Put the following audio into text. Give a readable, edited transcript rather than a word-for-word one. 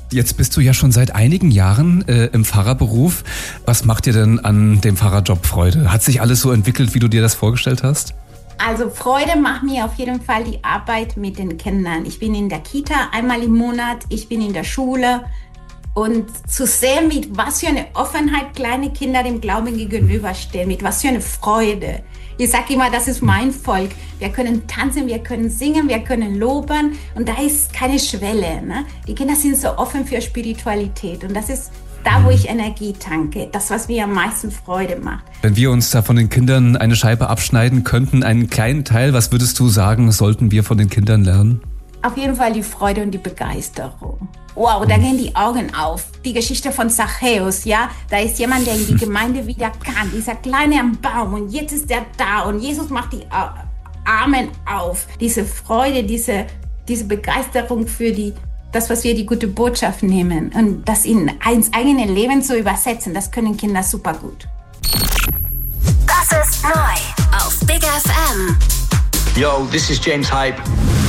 Jetzt bist du ja schon seit einigen Jahren im Pfarrerberuf. Was macht dir denn an dem Pfarrerjob Freude? Hat sich alles so entwickelt, wie du dir das vorgestellt hast? Also Freude macht mir auf jeden Fall die Arbeit mit den Kindern. Ich bin in der Kita einmal im Monat, ich bin in der Schule. Und zu sehen, mit was für eine Offenheit kleine Kinder dem Glauben gegenüberstehen, mit was für eine Freude. Ich sage immer, das ist mein Volk. Wir können tanzen, wir können singen, wir können loben und da ist keine Schwelle. Ne? Die Kinder sind so offen für Spiritualität und das ist da, wo ich Energie tanke, das, was mir am meisten Freude macht. Wenn wir uns da von den Kindern eine Scheibe abschneiden könnten, einen kleinen Teil, was würdest du sagen, sollten wir von den Kindern lernen? Auf jeden Fall die Freude und die Begeisterung. Wow, da gehen die Augen auf. Die Geschichte von Zachäus, ja, da ist jemand, der in die Gemeinde wieder kann. Dieser Kleine am Baum und jetzt ist er da und Jesus macht die Arme auf. Diese Freude, diese Begeisterung für das, was wir die gute Botschaft nehmen und das in ins eigene Leben zu übersetzen, das können Kinder super gut. Das ist neu auf Big FM. Yo, this is James Hype.